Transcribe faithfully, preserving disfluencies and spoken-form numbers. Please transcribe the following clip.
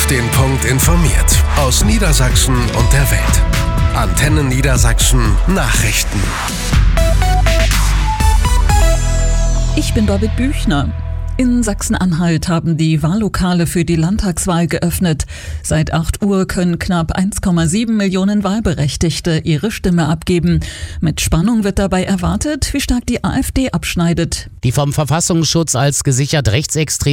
den Punkt informiert. Aus Niedersachsen und der Welt. Antenne Niedersachsen Nachrichten. Ich bin David Büchner. In Sachsen-Anhalt haben die Wahllokale für die Landtagswahl geöffnet. Seit acht Uhr können knapp eins Komma sieben Millionen Wahlberechtigte ihre Stimme abgeben. Mit Spannung wird dabei erwartet, wie stark die AfD abschneidet. Die vom Verfassungsschutz als gesichert rechtsextrem